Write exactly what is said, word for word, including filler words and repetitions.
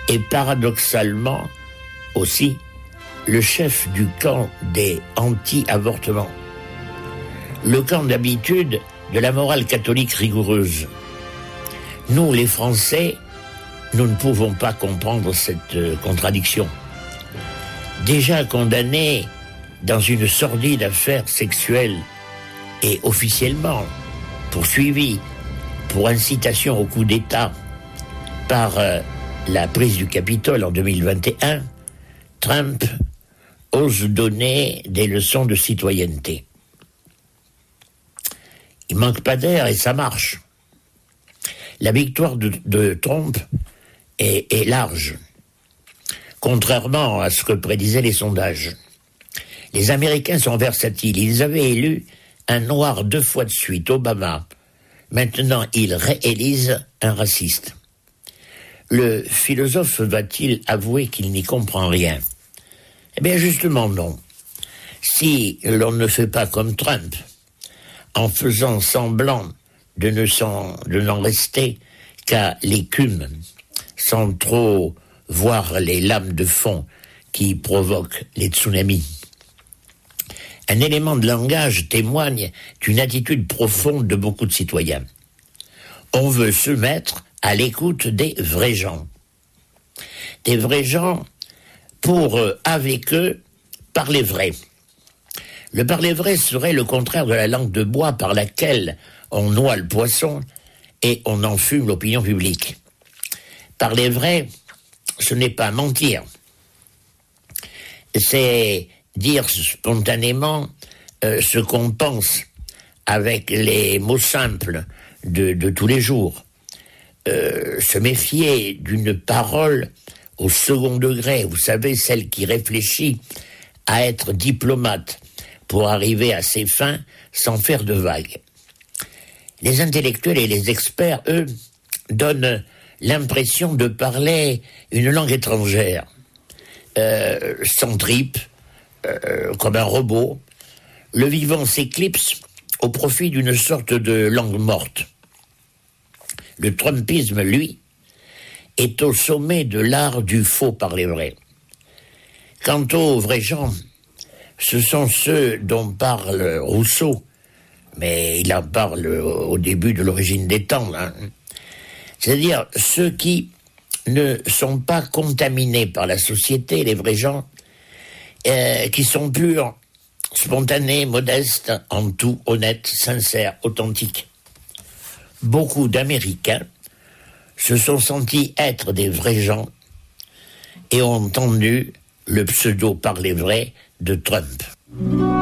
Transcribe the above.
est paradoxalement aussi le chef du camp des anti-avortements. Le camp d'habitude de la morale catholique rigoureuse. Nous, les Français, nous ne pouvons pas comprendre cette euh, contradiction. Déjà condamné dans une sordide affaire sexuelle et officiellement poursuivi pour incitation au coup d'État par euh, la prise du Capitole en deux mille vingt et un, Trump ose donner des leçons de citoyenneté. Il manque pas d'air et ça marche. La victoire de, de Trump est, est large, contrairement à ce que prédisaient les sondages. Les Américains sont versatiles. Ils avaient élu un noir deux fois de suite, Obama. Maintenant, ils réélisent un raciste. Le philosophe va-t-il avouer qu'il n'y comprend rien? Eh bien, justement, non. Si l'on ne fait pas comme Trump, en faisant semblant de ne s'en, de n'en rester qu'à l'écume, sans trop voir les lames de fond qui provoquent les tsunamis. Un élément de langage témoigne d'une attitude profonde de beaucoup de citoyens. On veut se mettre à l'écoute des vrais gens. Des vrais gens pour, euh, avec eux, parler vrai. Le parler vrai serait le contraire de la langue de bois par laquelle on noie le poisson et on enfume l'opinion publique. Parler vrai, ce n'est pas mentir. C'est dire spontanément euh, ce qu'on pense avec les mots simples de, de tous les jours. Euh, se méfier d'une parole au second degré, vous savez, celle qui réfléchit à être diplomate pour arriver à ses fins sans faire de vagues. Les intellectuels et les experts, eux, donnent l'impression de parler une langue étrangère, euh, sans tripes, euh, comme un robot. Le vivant s'éclipse au profit d'une sorte de langue morte. Le trumpisme, lui, est au sommet de l'art du faux parler vrai. Quant aux vrais gens, ce sont ceux dont parle Rousseau, mais il en parle au début de l'origine des temps, hein. C'est-à-dire ceux qui ne sont pas contaminés par la société, les vrais gens, euh, qui sont purs, spontanés, modestes, en tout, honnêtes, sincères, authentiques. Beaucoup d'Américains se sont sentis être des vrais gens et ont entendu le pseudo parler vrai de Trump.